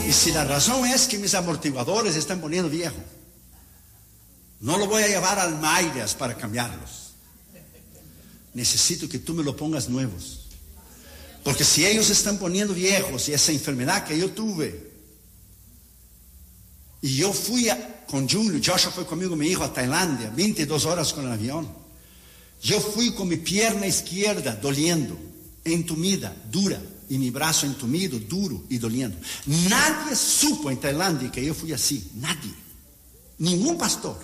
Y si la razón es que mis amortiguadores se están poniendo viejos, no lo voy a llevar al Maidas para cambiarlos. Necesito que tú me lo pongas nuevos. Porque si ellos se están poniendo viejos y esa enfermedad que yo tuve, y yo fui con Julio, Joshua fue conmigo, mi hijo, a Tailandia, 22 horas con el avión. Yo fui con mi pierna izquierda doliendo, entumida, dura, y mi brazo entumido, duro y doliendo. Nadie supo en Tailandia que yo fui así, nadie, ningún pastor.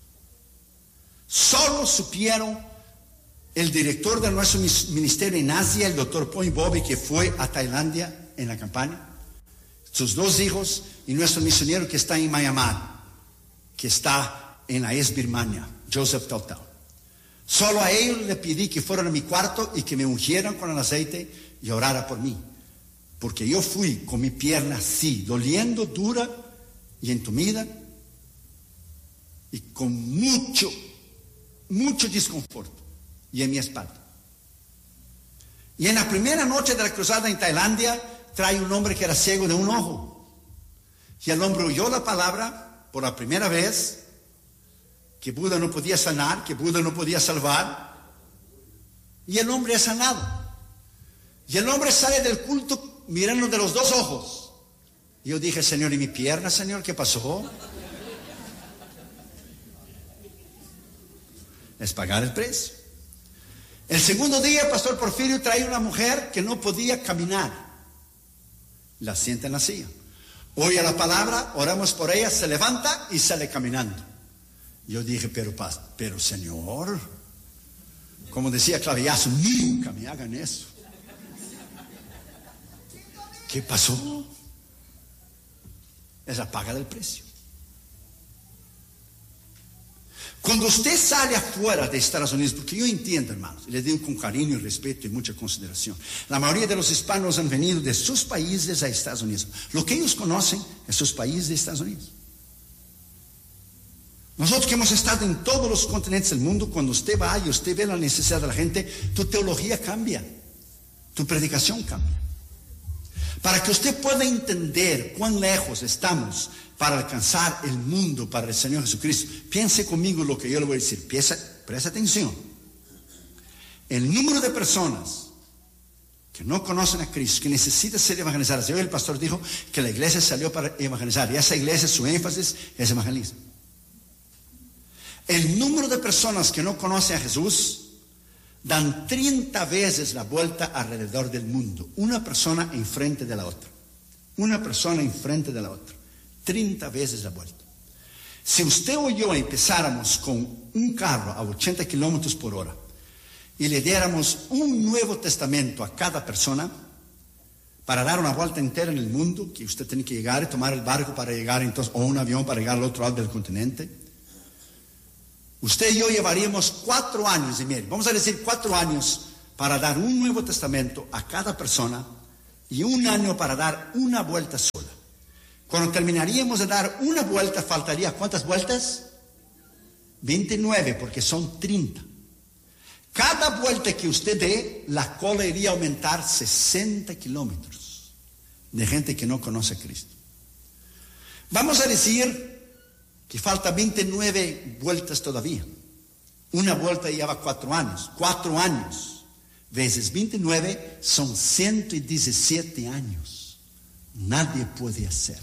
Solo supieron el director de nuestro ministerio en Asia, el doctor Point Bobby, que fue a Tailandia en la campaña, sus 2 hijos y nuestro misionero que está en Myanmar, que está en la ex Birmania, Joseph Tautau. Solo a ellos le pedí que fueran a mi cuarto y que me ungieran con el aceite y orara por mí, porque yo fui con mi pierna así, doliendo, dura y entumida, y con mucho desconforto, y en mi espalda. Y en la primera noche de la cruzada en Tailandia, trae un hombre que era ciego de un ojo, y el hombre oyó la palabra por la primera vez, que Buda no podía sanar, que Buda no podía salvar, y el hombre es sanado. Y el hombre sale del culto mirando de los 2 ojos. Y yo dije, Señor, ¿y mi pierna, Señor? ¿Qué pasó? Es pagar el precio. El segundo día, el pastor Porfirio trae una mujer que no podía caminar. La sienta en la silla. Oye la palabra, oramos por ella, se levanta y sale caminando. Yo dije, pero Señor, como decía Clavillazo, nunca me hagan eso. ¿Qué pasó? Es la paga del precio. Cuando usted sale afuera de Estados Unidos, porque yo entiendo, hermanos, y les digo con cariño y respeto y mucha consideración, la mayoría de los hispanos han venido de sus países a Estados Unidos. Lo que ellos conocen es sus países de Estados Unidos. Nosotros que hemos estado en todos los continentes del mundo, cuando usted va y usted ve la necesidad de la gente, tu teología cambia, tu predicación cambia. Para que usted pueda entender cuán lejos estamos para alcanzar el mundo para el Señor Jesucristo, piense conmigo lo que yo le voy a decir. Presta atención. El número de personas que no conocen a Cristo, que necesitan ser evangelizadas. Hoy el pastor dijo que la iglesia salió para evangelizar, y esa iglesia, su énfasis es evangelismo. El número de personas que no conocen a Jesús dan 30 veces la vuelta alrededor del mundo. Una persona enfrente de la otra. Una persona enfrente de la otra. 30 veces la vuelta. Si usted o yo empezáramos con un carro a 80 kilómetros por hora y le diéramos un Nuevo Testamento a cada persona para dar una vuelta entera en el mundo, que usted tiene que llegar y tomar el barco para llegar entonces, o un avión para llegar al otro lado del continente, usted y yo llevaríamos 4 años y medio, vamos a decir 4 años para dar un Nuevo Testamento a cada persona y 1 año para dar una vuelta sola. Cuando terminaríamos de dar una vuelta, faltaría ¿cuántas vueltas? 29, porque son 30. Cada vuelta que usted dé, la cola iría a aumentar 60 kilómetros de gente que no conoce a Cristo. Vamos a decir que falta 29 vueltas todavía. Una vuelta lleva 4 años. 4 años veces 29 son 117 años. Nadie puede hacer.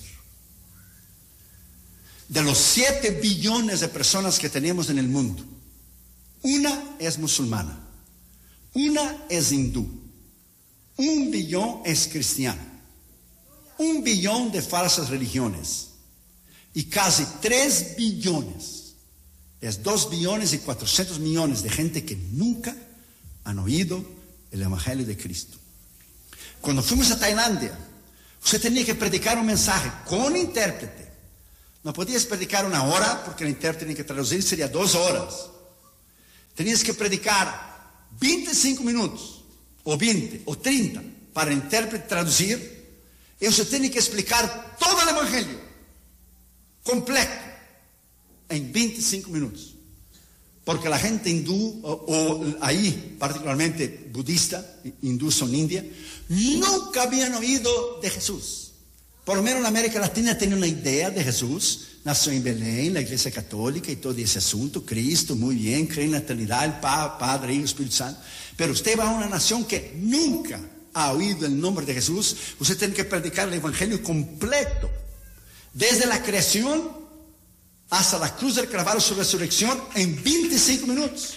De los 7 billones de personas que tenemos en el mundo, una es musulmana, una es hindú, 1 billón es cristiano, 1 billón de falsas religiones. Y casi 3 billones, es 2 billones y 400 millones de gente que nunca han oído el Evangelio de Cristo. Cuando fuimos a Tailandia, usted tenía que predicar un mensaje con intérprete. No podías predicar 1 hora porque el intérprete tenía que traducir, sería 2 horas. Tenías que predicar 25 minutos, o 20, o 30, para el intérprete traducir. Y usted tiene que explicar todo el Evangelio completo en 25 minutos, porque la gente hindú o ahí particularmente budista, hindú son India, nunca habían oído de Jesús. por lo menos en América Latina, tiene una idea de Jesús. Nació en Belén, la iglesia católica y todo ese asunto. Cristo, muy bien, cree en la eternidad, el Padre, Hijo y Espíritu Santo. Pero usted va a una nación que nunca ha oído el nombre de Jesús. Usted tiene que predicar el evangelio completo, desde la creación hasta la cruz del Calvario, su resurrección, en 25 minutos.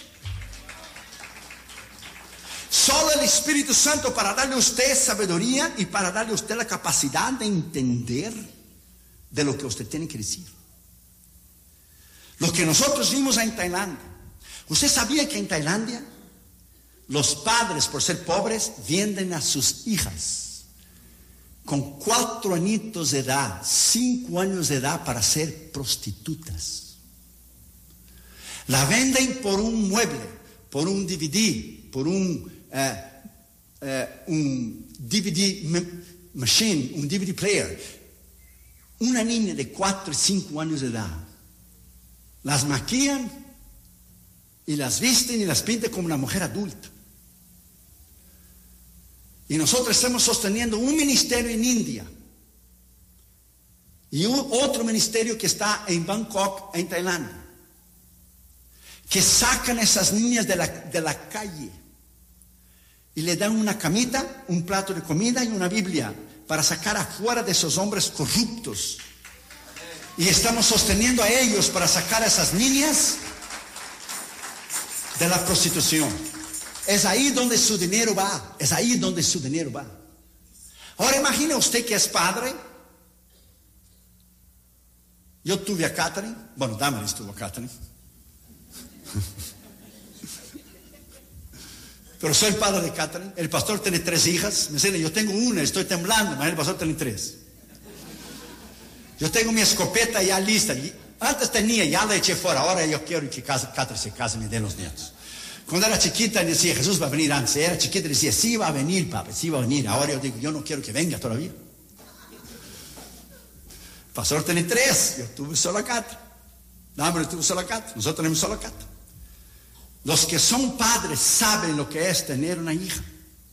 Solo el Espíritu Santo para darle a usted sabiduría y para darle a usted la capacidad de entender de lo que usted tiene que decir. Lo que nosotros vimos en Tailandia. ¿Usted sabía que en Tailandia los padres, por ser pobres, venden a sus hijas con 4 añitos de edad, 5 años de edad, para ser prostitutas? La venden por un mueble, por un DVD, por un DVD machine, un DVD player. Una niña de 4 y 5 años de edad, las maquillan y las visten y las pintan como una mujer adulta. Y nosotros estamos sosteniendo un ministerio en India y otro ministerio que está en Bangkok, en Tailandia, que sacan a esas niñas de la calle y le dan una camita, un plato de comida y una Biblia para sacar afuera de esos hombres corruptos. Y estamos sosteniendo a ellos para sacar a esas niñas de la prostitución. Es ahí donde su dinero va. Es ahí donde su dinero va. Ahora imagine usted que es padre. Yo tuve a Catherine. Bueno, Damaris tuvo a Catherine. Pero soy el padre de Catherine. El pastor tiene 3 hijas. Me dicen, yo tengo una, estoy temblando. El pastor tiene 3. Yo tengo mi escopeta ya lista. Antes tenía, ya la eché fuera. Ahora yo quiero que Catherine se case y me dé los nietos. Cuando era chiquita decía, Jesús va a venir antes. Era chiquita decía, sí va a venir, papi, sí va a venir. Ahora yo digo, yo no quiero que venga todavía. El pastor tiene 3. Yo tuve solo a Catherine. Yo tuve solo a Catherine. Nosotros tenemos solo a Catherine. Los que son padres saben lo que es tener una hija.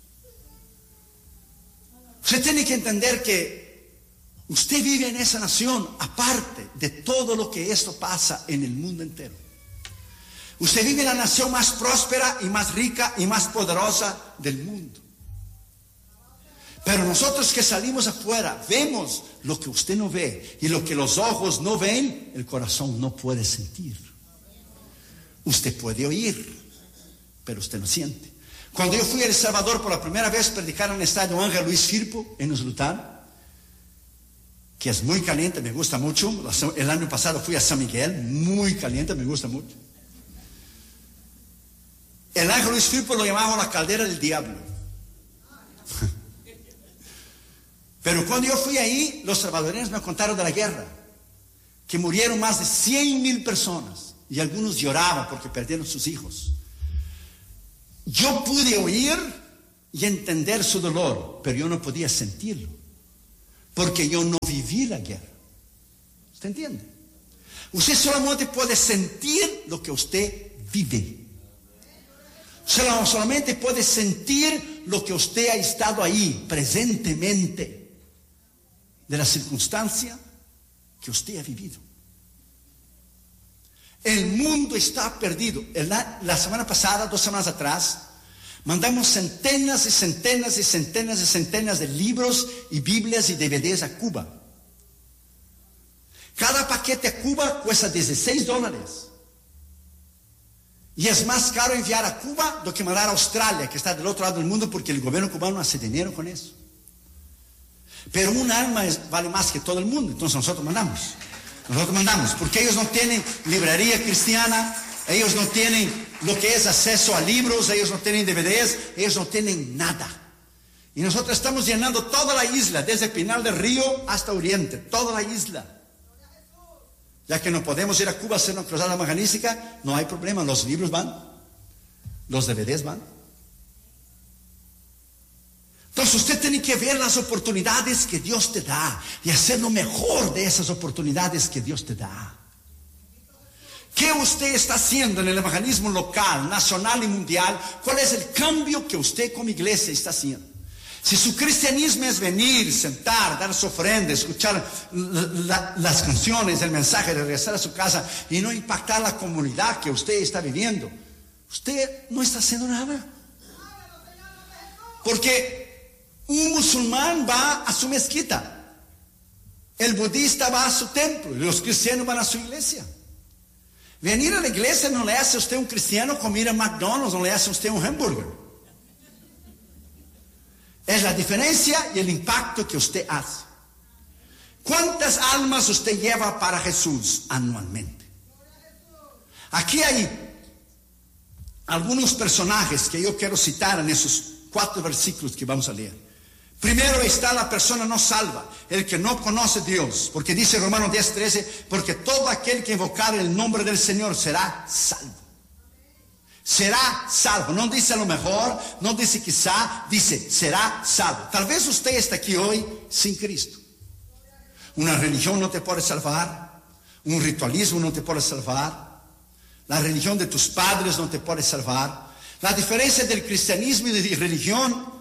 Usted tiene que entender que usted vive en esa nación aparte de todo lo que esto pasa en el mundo entero. Usted vive en la nación más próspera y más rica y más poderosa del mundo. Pero nosotros que salimos afuera vemos lo que usted no ve, y lo que los ojos no ven, el corazón no puede sentir. Usted puede oír, pero usted no siente. Cuando yo fui a El Salvador por la primera vez, predicar en el estadio Ángel Luis Firpo en Usulután, que es muy caliente, me gusta mucho. El año pasado fui a San Miguel, muy caliente, me gusta mucho. El Ángel Luis Firpo lo llamaban la caldera del diablo. Pero cuando yo fui ahí, los salvadoreños me contaron de la guerra, que murieron más de 100,000 personas. Y algunos lloraban porque perdieron sus hijos. Yo pude oír y entender su dolor, pero yo no podía sentirlo, porque yo no viví la guerra. ¿Usted entiende? Usted solamente puede sentir lo que usted vive. Usted solamente puede sentir lo que usted ha estado ahí presentemente, de la circunstancia que usted ha vivido. El mundo está perdido. La semana pasada, 2 semanas atrás, mandamos centenas y centenas y centenas y centenas de libros y Biblias y DVDs a Cuba. Cada paquete a Cuba cuesta $16. Y es más caro enviar a Cuba do que mandar a Australia, que está del otro lado del mundo, porque el gobierno cubano hace dinero con eso. Pero un alma vale más que todo el mundo, entonces nosotros mandamos. Nosotros mandamos, porque ellos no tienen librería cristiana, ellos no tienen lo que es acceso a libros, ellos no tienen DVDs, ellos no tienen nada. Y nosotros estamos llenando toda la isla, desde Pinal del Río hasta Oriente, toda la isla. Ya que no podemos ir a Cuba a hacer una cruzada evangelística, no hay problema, los libros van, los DVDs van. Entonces usted tiene que ver las oportunidades que Dios te da y hacer lo mejor de esas oportunidades que Dios te da. ¿Qué usted está haciendo en el evangelismo local, nacional y mundial? ¿Cuál es el cambio que usted como iglesia está haciendo? Si su cristianismo es venir, sentar, dar su ofrenda, escuchar las canciones, el mensaje, regresar a su casa y no impactar la comunidad que usted está viviendo, usted no está haciendo nada. Porque un musulmán va a su mezquita, el budista va a su templo y los cristianos van a su iglesia. Venir a la iglesia no le hace a usted un cristiano, como ir a McDonald's no le hace a usted un hamburger. Es la diferencia y el impacto que usted hace. ¿Cuántas almas usted lleva para Jesús anualmente? Aquí hay algunos personajes que yo quiero citar en esos 4 versículos que vamos a leer. Primero está la persona no salva, el que no conoce a Dios, porque dice Romanos 10:13, porque todo aquel que invocar el nombre del Señor será salvo. Será salvo, no dice a lo mejor, no dice quizá, dice será salvo. Tal vez usted está aquí hoy sin Cristo. Una religión no te puede salvar, un ritualismo no te puede salvar, la religión de tus padres no te puede salvar. La diferencia del cristianismo y de religión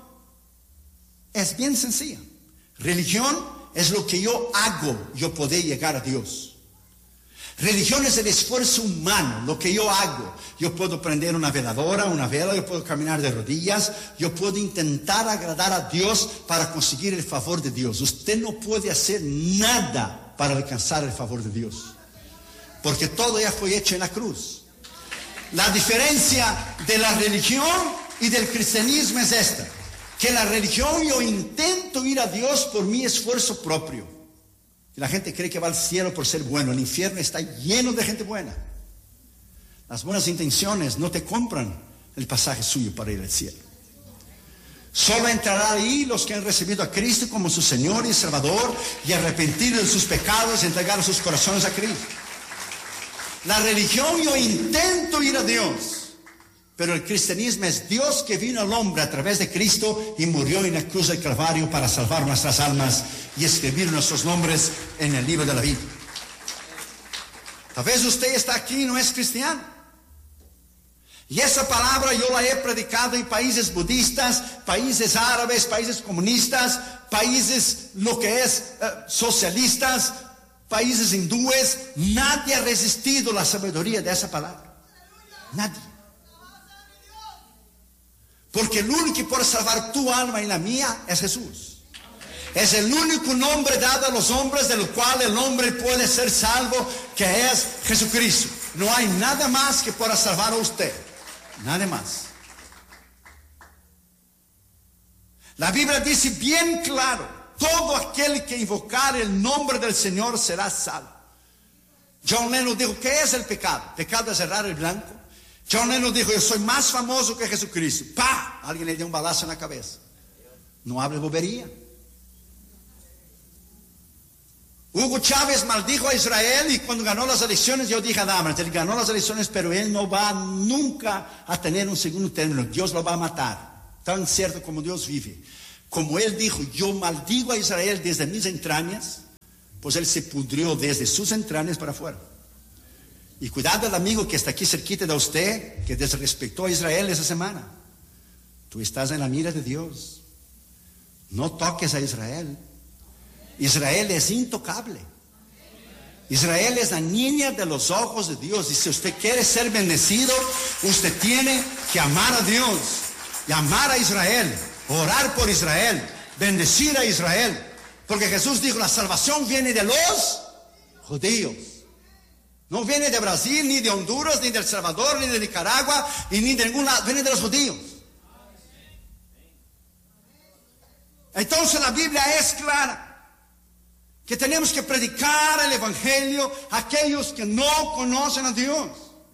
es bien sencilla. Religión es lo que yo hago, yo poder llegar a Dios. Religión es el esfuerzo humano, lo que yo hago. Yo puedo prender una veladora, una vela, yo puedo caminar de rodillas, yo puedo intentar agradar a Dios para conseguir el favor de Dios. Usted no puede hacer nada para alcanzar el favor de Dios, porque todo ya fue hecho en la cruz. La diferencia de la religión y del cristianismo es esta, que la religión yo intento ir a Dios por mi esfuerzo propio. La gente cree que va al cielo por ser bueno. El infierno está lleno de gente buena. Las buenas intenciones no te compran el pasaje suyo para ir al cielo. Solo entrarán ahí los que han recibido a Cristo como su Señor y Salvador y arrepentido de sus pecados y entregar sus corazones a Cristo. La religión yo intento ir a Dios, pero el cristianismo es Dios que vino al hombre a través de Cristo y murió en la cruz del Calvario para salvar nuestras almas y escribir nuestros nombres en el libro de la vida. Tal vez usted está aquí y no es cristiano. Y esa palabra yo la he predicado en países budistas, países árabes, países comunistas, países lo que es socialistas, países hindúes. Nadie ha resistido la sabiduría de esa palabra. Nadie. Porque el único que puede salvar tu alma y la mía es Jesús. Es el único nombre dado a los hombres del cual el hombre puede ser salvo, que es Jesucristo. No hay nada más que pueda salvar a usted. Nada más. La Biblia dice bien claro, todo aquel que invocar el nombre del Señor será salvo. John Lennon dijo, ¿qué es el pecado? Pecado es errar el blanco. John Lennon dijo, yo soy más famoso que Jesucristo. ¡Pah! Alguien le dio un balazo en la cabeza. No hable bobería. Hugo Chávez maldijo a Israel y cuando ganó las elecciones, yo dije a Dahmer, él ganó las elecciones, pero él no va nunca a tener un segundo término. Dios lo va a matar. Tan cierto como Dios vive. Como él dijo, yo maldigo a Israel desde mis entrañas, pues él se pudrió desde sus entrañas para afuera. Y cuidado al amigo que está aquí cerquita de usted, que desrespetó a Israel esa semana. Tú estás en la mira de Dios. No toques a Israel. Israel es intocable. Israel es la niña de los ojos de Dios. Y si usted quiere ser bendecido, usted tiene que amar a Dios y amar a Israel, orar por Israel, bendecir a Israel. Porque Jesús dijo, la salvación viene de los judíos. No viene de Brasil, ni de Honduras, ni de El Salvador, ni de Nicaragua, y ni de ningún lado. Viene de los judíos. Entonces la Biblia es clara. Que tenemos que predicar el Evangelio a aquellos que no conocen a Dios.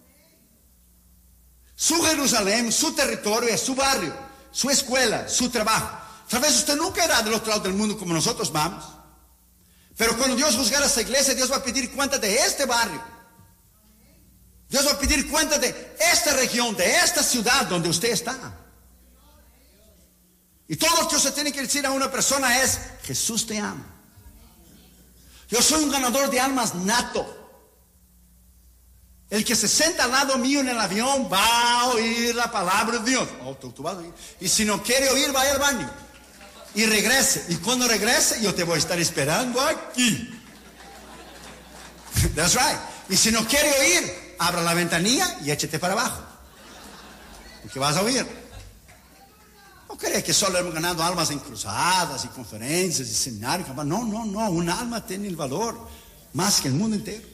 Su Jerusalén, su territorio es su barrio, su escuela, su trabajo. Tal vez usted nunca irá del otro lado del mundo como nosotros vamos. Pero cuando Dios juzgará a esta iglesia, Dios va a pedir cuenta de este barrio. Dios va a pedir cuenta de esta región, de esta ciudad donde usted está. Y todo lo que usted tiene que decir a una persona es, Jesús te ama. Yo soy un ganador de almas nato. El que se sienta al lado mío en el avión va a oír la palabra de Dios. Oh, tú vas a oír. Y si no quiere oír, va a ir al baño. y regrese. Y cuando regrese, yo te voy a estar esperando aquí. That's right. Y si no quiere oír, abra la ventanilla y échate para abajo. Porque vas a oír. No crees que solo hemos ganado almas en cruzadas y conferencias y seminarios. No. Un alma tiene el valor más que el mundo entero.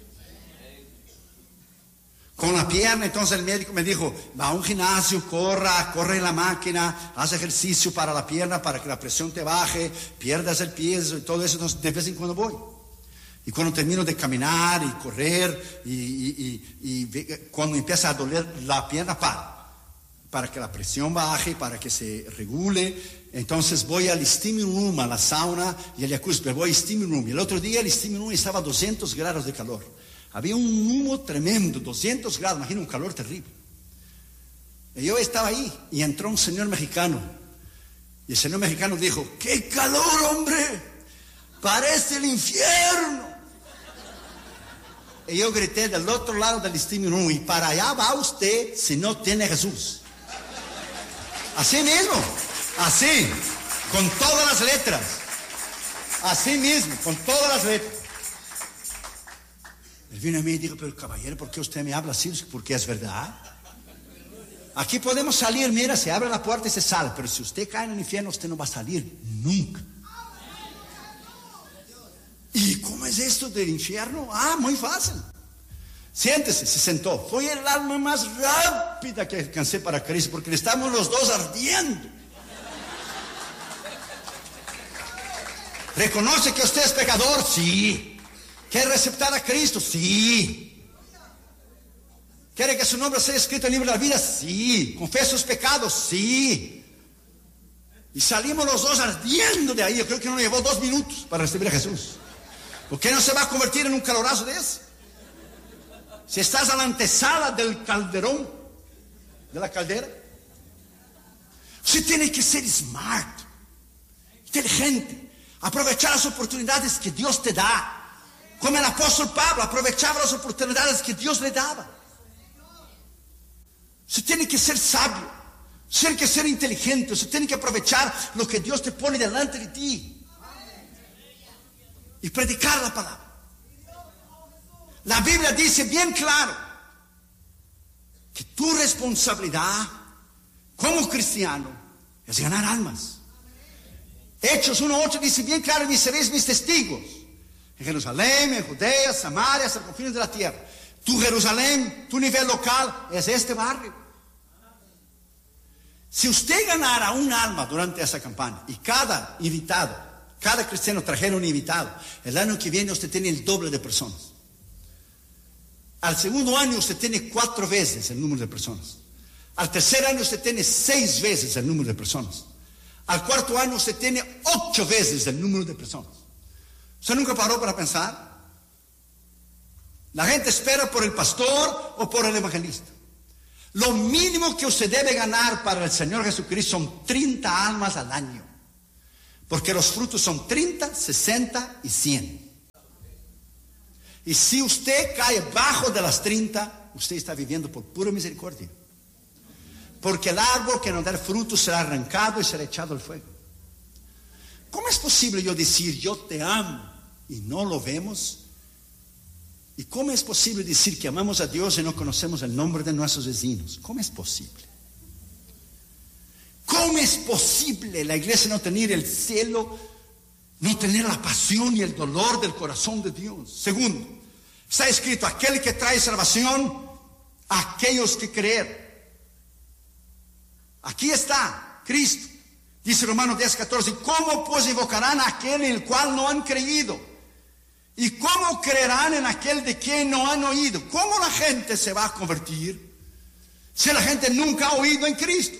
Con la pierna, entonces el médico me dijo, va a un gimnasio, corre en la máquina, haz ejercicio para la pierna, para que la presión te baje, pierdas el peso y todo eso. Entonces de vez en cuando voy. Y cuando termino de caminar y correr y cuando empieza a doler la pierna, para que la presión baje, para que se regule. Entonces voy al steam room, a la sauna y al jacuzzi, pero voy al steam room. Y el otro día el steam room estaba a 200 grados de calor. Había un humo tremendo, 200 grados, imagina un calor terrible. Y yo estaba ahí y entró un señor mexicano. Y el señor mexicano dijo, ¡qué calor, hombre! ¡Parece el infierno! Y yo grité del otro lado del steam room, y para allá va usted si no tiene Jesús. Así mismo, así, con todas las letras. Así mismo, con todas las letras. Él vino a mí y dijo, pero caballero, ¿por qué usted me habla así? Porque es verdad. Aquí podemos salir, mira, se abre la puerta y se sale, pero si usted cae en el infierno, usted no va a salir nunca. ¿Y cómo es esto del infierno? Muy fácil. Siéntese, se sentó. Fue el alma más rápida que alcancé para Cristo, porque estamos los dos ardiendo. ¿Reconoce que usted es pecador? Sí. ¿Quiere aceptar a Cristo? Sí. ¿Quiere que su nombre sea escrito en el libro de la vida? Sí. ¿Confesa sus pecados? Sí. Y salimos los dos ardiendo de ahí. Yo creo que nos llevó 2 minutos para recibir a Jesús. ¿Por qué no se va a convertir en un calorazo de ese? Si estás a la antesala del calderón, de la caldera, usted tiene que ser smart, inteligente, aprovechar las oportunidades que Dios te da. Como el apóstol Pablo aprovechaba las oportunidades que Dios le daba. Usted tiene que ser sabio, usted tiene que ser inteligente, usted tiene que aprovechar lo que Dios te pone delante de ti y predicar la palabra. La Biblia dice bien claro que tu responsabilidad como cristiano es ganar almas. Hechos 1:8 dice bien claro, y seréis mis testigos en Jerusalén, en Judea, Samaria, hasta los confines de la tierra. Tu Jerusalén, tu nivel local es este barrio. Si usted ganara un alma durante esa campaña y cada invitado, cada cristiano trajera un invitado, el año que viene usted tiene el doble de personas. Al segundo año usted tiene 4 veces el número de personas. Al tercer año usted tiene 6 veces el número de personas. Al cuarto año usted tiene 8 veces el número de personas. ¿Usted nunca paró para pensar? La gente espera por el pastor o por el evangelista. Lo mínimo que usted debe ganar para el Señor Jesucristo son 30 almas al año. Porque los frutos son 30, 60 y 100. Y si usted cae bajo de las 30, usted está viviendo por pura misericordia. Porque el árbol que no da fruto será arrancado y será echado al fuego. ¿Cómo es posible yo decir yo te amo y no lo vemos? ¿Y cómo es posible decir que amamos a Dios y no conocemos el nombre de nuestros vecinos? ¿Cómo es posible? ¿Cómo es posible la iglesia no tener el cielo, no tener la pasión y el dolor del corazón de Dios? Segundo, está escrito, aquel que trae salvación a aquellos que creer. Aquí está Cristo. Dice Romanos 10:14, ¿cómo pues invocarán a aquel en el cual no han creído? ¿Y cómo creerán en aquel de quien no han oído? ¿Cómo la gente se va a convertir si la gente nunca ha oído en Cristo?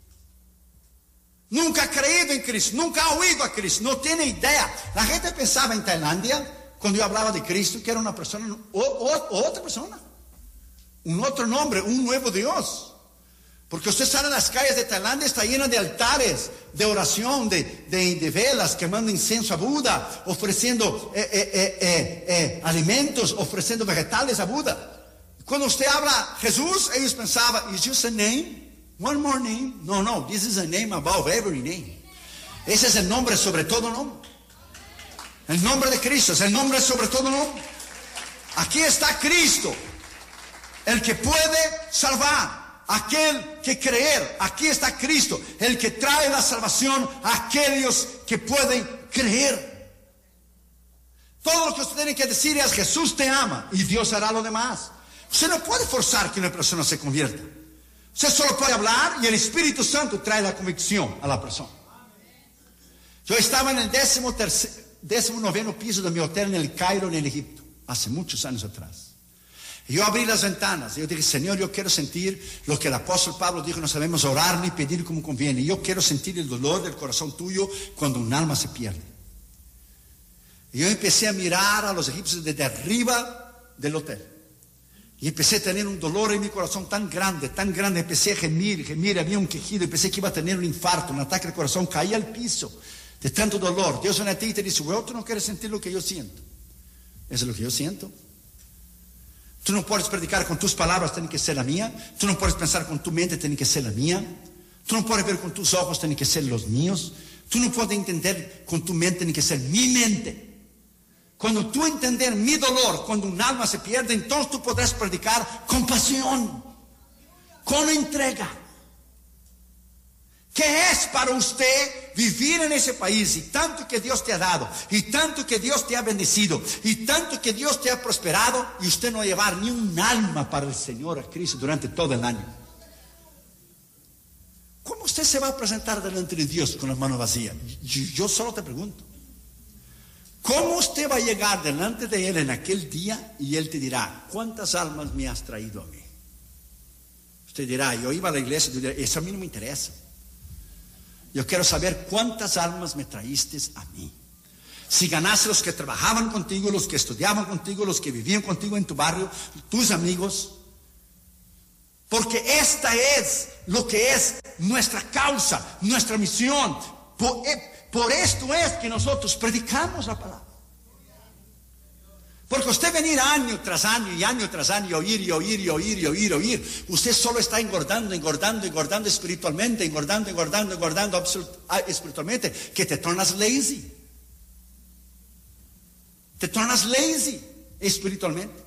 Nunca ha creído en Cristo, nunca ha oído a Cristo, no tiene idea. La gente pensaba en Tailandia, cuando yo hablaba de Cristo, que era una persona, otra persona, un otro nombre, un nuevo Dios. Porque usted sale a las calles de Tailandia, está llena de altares, de oración, de velas, quemando incienso a Buda, ofreciendo alimentos, ofreciendo vegetales a Buda. Cuando usted habla Jesús, ellos pensaban, is just a name? One more name? No, this is a name above every name. Ese es el nombre sobre todo nombre. El nombre de Cristo es el nombre sobre todo nombre. Aquí está Cristo, el que puede salvar, aquel que creer. Aquí está Cristo, el que trae la salvación a aquellos que pueden creer. Todo lo que usted tiene que decir es: Jesús te ama y Dios hará lo demás. Usted no puede forzar que una persona se convierta. Usted solo puede hablar y el Espíritu Santo trae la convicción a la persona. Yo estaba en el 19º piso de mi hotel en el Cairo, en el Egipto, hace muchos años atrás. Y yo abrí las ventanas y yo dije: Señor, yo quiero sentir lo que el apóstol Pablo dijo: no sabemos orar ni pedir como conviene. Y yo quiero sentir el dolor del corazón tuyo cuando un alma se pierde. Y yo empecé a mirar a los egipcios desde arriba del hotel. Y empecé a tener un dolor en mi corazón tan grande, empecé a gemir, había un quejido, pensé que iba a tener un infarto, un ataque al corazón, caí al piso de tanto dolor. Dios viene a ti y te dice: bueno, tú no quieres sentir lo que yo siento. Eso es lo que yo siento. Tú no puedes predicar con tus palabras, tiene que ser la mía. Tú no puedes pensar con tu mente, tiene que ser la mía. Tú no puedes ver con tus ojos, tiene que ser los míos. Tú no puedes entender con tu mente, tiene que ser mi mente. Cuando tú entender mi dolor, cuando un alma se pierde, entonces tú podrás predicar con pasión, con entrega. ¿Qué es para usted vivir en ese país y tanto que Dios te ha dado, y tanto que Dios te ha bendecido, y tanto que Dios te ha prosperado, y usted no llevar ni un alma para el Señor, a Cristo, durante todo el año? ¿Cómo usted se va a presentar delante de Dios con las manos vacías? Yo solo te pregunto. ¿Cómo usted va a llegar delante de Él en aquel día y Él te dirá: ¿cuántas almas me has traído a mí? Usted dirá: yo iba a la iglesia. Yo diré: eso a mí no me interesa. Yo quiero saber cuántas almas me traíste a mí. Si ganaste los que trabajaban contigo, los que estudiaban contigo, los que vivían contigo en tu barrio, tus amigos. Porque esta es lo que es nuestra causa, nuestra misión. Por esto es que nosotros predicamos la palabra. Porque usted venir año tras año y año tras año, oír, usted solo está engordando espiritualmente, engordando espiritualmente, que te tornas lazy. Te tornas lazy espiritualmente.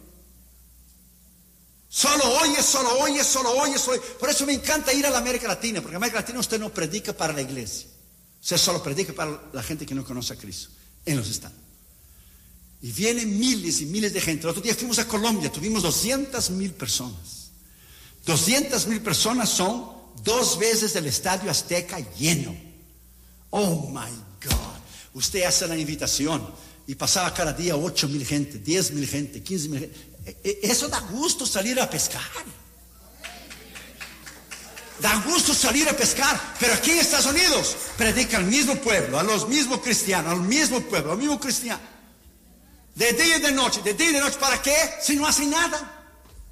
Solo oyes. Por eso me encanta ir a la América Latina, porque en América Latina usted no predica para la iglesia. Usted solo predica para la gente que no conoce a Cristo en los estados. Y vienen miles y miles de gente. El otro día fuimos a Colombia, tuvimos 200,000 personas. 200,000 personas son 2 veces el Estadio Azteca lleno. Oh my God. Usted hace la invitación y pasaba cada día 8,000 gente, 10,000 gente, 15,000 gente. Eso da gusto salir a pescar. Da gusto salir a pescar, pero aquí en Estados Unidos predica al mismo pueblo, a los mismos cristianos, al mismo pueblo, al mismo cristiano. De día y de noche, ¿para qué? Si no hacen nada.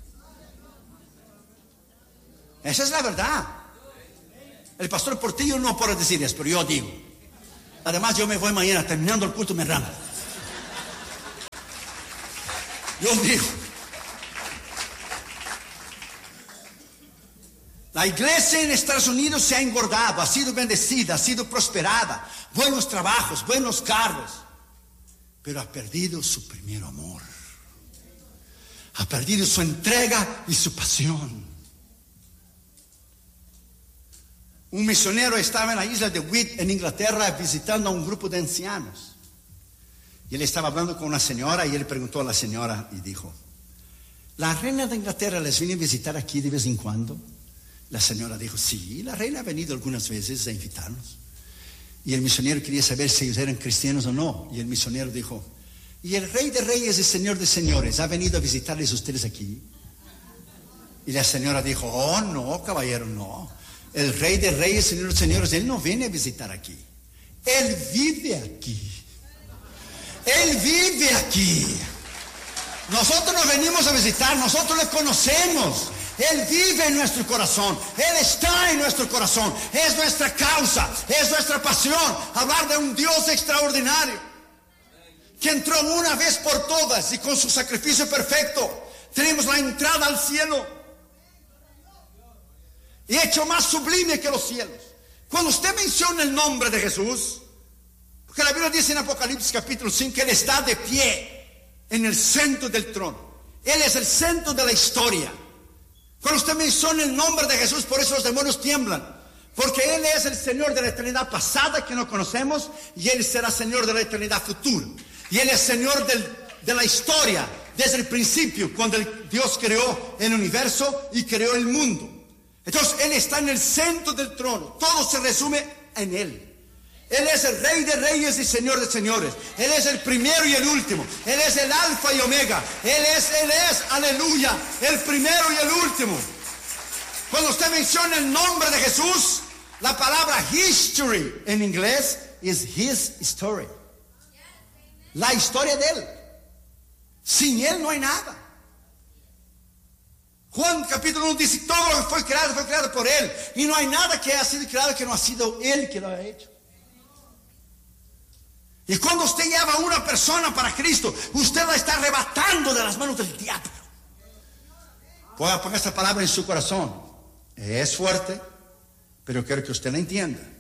Esa es la verdad. El pastor Portillo no puede decir eso, pero yo digo. Además, yo me voy mañana, terminando el culto me arranco. Yo digo. La iglesia en Estados Unidos se ha engordado, ha sido bendecida, ha sido prosperada, buenos trabajos, buenos cargos, pero ha perdido su primer amor, ha perdido su entrega y su pasión. Un misionero estaba en la isla de Wight, en Inglaterra, visitando a un grupo de ancianos, y él estaba hablando con una señora, y él preguntó a la señora y dijo: ¿la reina de Inglaterra les viene a visitar aquí de vez en cuando? La señora dijo: sí, la reina ha venido algunas veces a invitarnos. Y el misionero quería saber si ellos eran cristianos o no. Y el misionero dijo: ¿y el Rey de Reyes y Señor de Señores ha venido a visitarles a ustedes aquí? Y la señora dijo: oh no, caballero, no. El Rey de Reyes y Señor de Señores, Él no viene a visitar aquí. Él vive aquí. Él vive aquí. Nosotros no venimos a visitar, nosotros le conocemos. Él vive en nuestro corazón, Él está en nuestro corazón, es nuestra causa, es nuestra pasión, hablar de un Dios extraordinario, que entró una vez por todas y con su sacrificio perfecto, tenemos la entrada al cielo, y hecho más sublime que los cielos, Cuando usted menciona el nombre de Jesús, porque la Biblia dice en Apocalipsis capítulo 5 que Él está de pie en el centro del trono. Él es el centro de la historia. Cuando usted menciona el nombre de Jesús, por eso los demonios tiemblan. Porque Él es el Señor de la eternidad pasada que no conocemos, y Él será Señor de la eternidad futura. Y Él es Señor de la historia desde el principio, cuando Dios creó el universo y creó el mundo. Entonces Él está en el centro del trono. Todo se resume en Él. Él es el Rey de reyes y Señor de señores. Él es el primero y el último. Él es el alfa y omega. Él es, aleluya, el primero y el último. Cuando usted menciona el nombre de Jesús, la palabra history en inglés es his story. La historia de Él. Sin Él no hay nada. Juan capítulo 1 dice, todo lo que fue creado por Él. Y no hay nada que haya sido creado que no ha sido Él que lo haya hecho. Y cuando usted lleva a una persona para Cristo, usted la está arrebatando de las manos del diablo. Voy a poner esta palabra en su corazón. Es fuerte, pero quiero que usted la entienda.